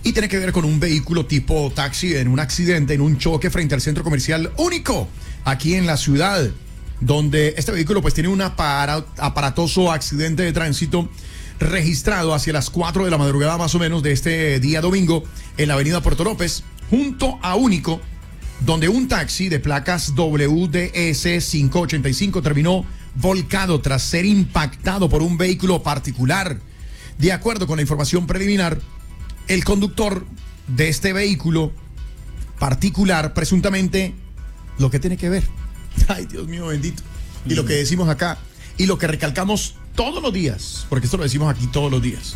y tiene que ver con un vehículo tipo taxi en un accidente, en un choque frente al centro comercial Único, aquí en la ciudad, donde este vehículo pues tiene un aparatoso accidente de tránsito registrado hacia las 4 de la madrugada más o menos de este día domingo en la avenida Puerto López, junto a Único, donde un taxi de placas WDS 585 terminó volcado tras ser impactado por un vehículo particular. De acuerdo con la información preliminar, el conductor de este vehículo particular, presuntamente, lo que tiene que ver, ay Dios mío bendito, y lo que decimos acá, y lo que recalcamos todos los días, porque esto lo decimos aquí todos los días.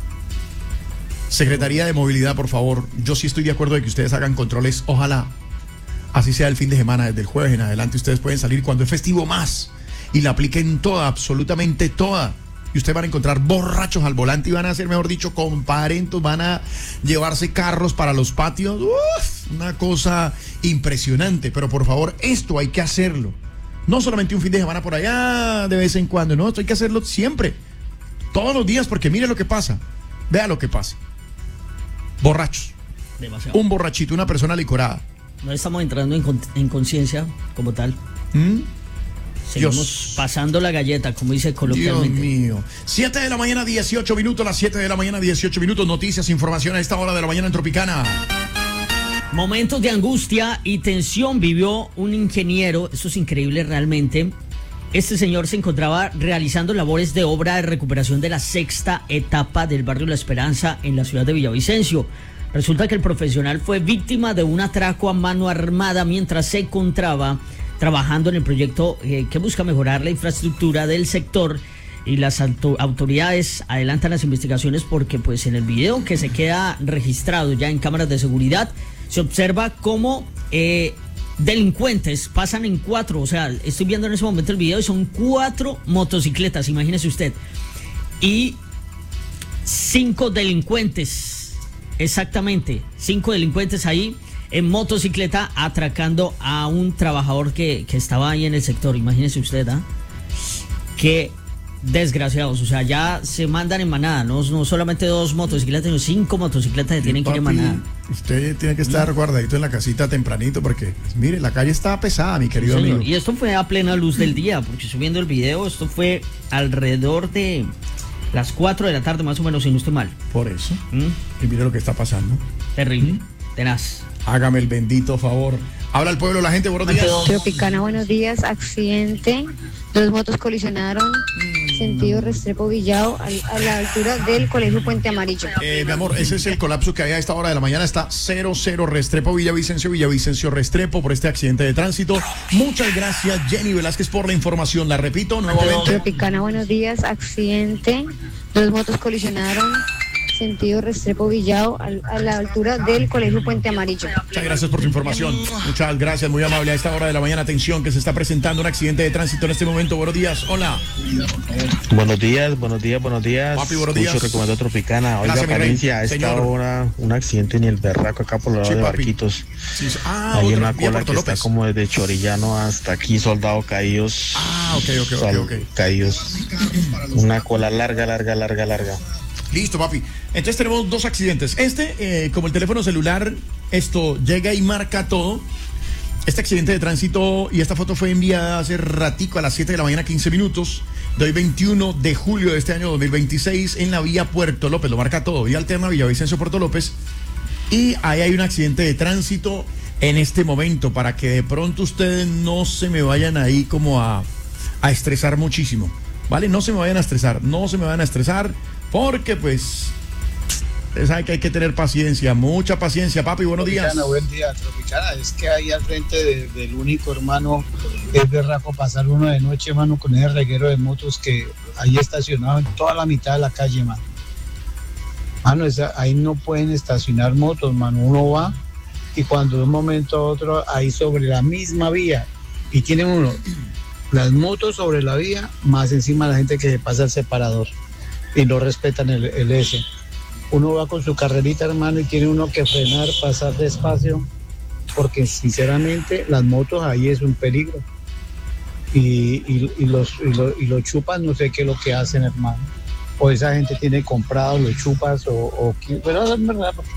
Secretaría de Movilidad, por favor, yo sí estoy de acuerdo de que ustedes hagan controles, ojalá así sea el fin de semana, desde el jueves en adelante ustedes pueden salir cuando es festivo más, y la apliquen toda, absolutamente toda. Y ustedes van a encontrar borrachos al volante y van a hacer, mejor dicho, comparentos, van a llevarse carros para los patios. Uf, una cosa impresionante. Pero por favor, esto hay que hacerlo. No solamente un fin de semana por allá, de vez en cuando. No, esto hay que hacerlo siempre. Todos los días, porque mire lo que pasa. Vea lo que pasa. Borrachos. Demasiado. Un borrachito, una persona licorada. No estamos entrando en conciencia como tal. Seguimos Dios. pasando la galleta, como dice coloquialmente. Dios mío. 7 de la mañana, 18 minutos. Las 7 de la mañana, 18 minutos. Noticias, información a esta hora de la mañana en Tropicana. Momentos de angustia y tensión vivió un ingeniero. Esto es increíble realmente. Este señor se encontraba realizando labores de obra de recuperación de la sexta etapa del barrio La Esperanza en la ciudad de Villavicencio. Resulta que el profesional fue víctima de un atraco a mano armada mientras se encontraba trabajando en el proyecto que busca mejorar la infraestructura del sector, y las autoridades adelantan las investigaciones porque pues en el video que se queda registrado ya en cámaras de seguridad se observa cómo delincuentes pasan en 4, o sea, estoy viendo en ese momento el video y son 4 motocicletas, imagínese usted, y 5 delincuentes, exactamente, 5 delincuentes ahí en motocicleta atracando a un trabajador que estaba ahí en el sector. Imagínese usted, ¿ah? Qué desgraciados, o sea, ya se mandan en manada, no solamente 2 motocicletas, sino 5 motocicletas se tienen que ir en manada. Usted tiene que estar guardadito en la casita tempranito porque, pues, mire, la calle está pesada, mi querido amigo. Y esto fue a plena luz del día, porque subiendo el video, esto fue alrededor de las 4 de la tarde más o menos, si no estoy mal. Por eso. Y mire lo que está pasando. Terrible, tenaz. Hágame el bendito favor. Habla el pueblo, la gente, buenos días. Tropicana, buenos días. Accidente. 2 motos colisionaron. Sentido Restrepo Villao a la altura del Colegio Puente Amarillo. Mi amor, ese es el colapso que hay a esta hora de la mañana. Está 00 Restrepo Villavicencio Restrepo por este accidente de tránsito. Muchas gracias, Jenny Velázquez, por la información. La repito nuevamente. Tropicana, buenos días. Accidente. 2 motos colisionaron. Sentido Restrepo Villao a la altura del Colegio Puente Amarillo. Muchas gracias por su información. Muchas gracias, muy amable. A esta hora de la mañana, atención, que se está presentando un accidente de tránsito en este momento. Buenos días, hola. Buenos días. Papi, buenos días. Mucho recomendado Tropicana. Oiga, Gracias, Valencia, a esta señor. hora un accidente en el Berraco, acá por el lado Sí, de papi. Barquitos. Sí, Hay una vía cola Puerto que López. está como desde Chorillano hasta aquí, Soldado Caídos. Ok. Caídos. Una cola larga. Listo, papi. Entonces tenemos 2 accidentes. Como el teléfono celular, esto llega y marca todo. Este accidente de tránsito y esta foto fue enviada hace ratico a las 7 de la mañana, 15 minutos, de hoy 21 de julio de este año 2026, en la vía Puerto López. Lo marca todo, vía alterna Villavicencio Puerto López. Y ahí hay un accidente de tránsito en este momento, para que de pronto ustedes no se me vayan ahí como a estresar muchísimo, ¿vale? No se me vayan a estresar, porque pues ustedes saben que hay que tener paciencia, mucha paciencia, papi. Buenos días. Buen día, Tropicana. Es que ahí al frente del Único, hermano, es berraco pasar uno de noche, hermano, con ese reguero de motos que ahí estacionado en toda la mitad de la calle, mano. Mano, ahí no pueden estacionar motos, mano. Uno va y cuando de un momento a otro, ahí sobre la misma vía, y tienen uno las motos sobre la vía, más encima la gente que pasa el separador y no respetan el S. Uno va con su carrerita, hermano, y tiene uno que frenar, pasar despacio, porque sinceramente las motos ahí es un peligro. Y los chupas, no sé qué es lo que hacen, hermano. O esa gente tiene comprado los chupas, pero es verdad,